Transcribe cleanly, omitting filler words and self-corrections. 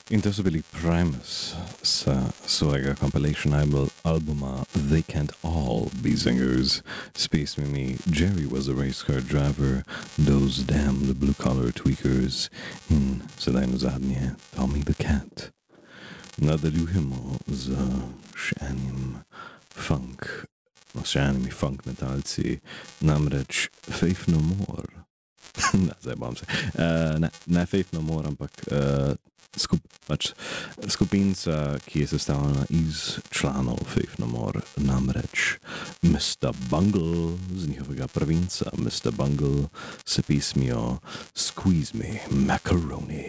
In to so bili Primus sa svojega compilation albuma They Can't All Be Singers s pesmimi Jerry Was a Race Car Driver, Those Damn the Blue Collar Tweakers in sedaj nazadnje Tommy the Cat. Nadaljujemo z še enimi funk metalci, namreč Faith No More. Zdaj bom se. Ne Faith No More, ampak skupinca, ki je sestavljena iz članov Faith No More, namreč Mr. Bungle z njihovega prvenca Mr. Bungle se pesmijo Squeeze Me Macaroni.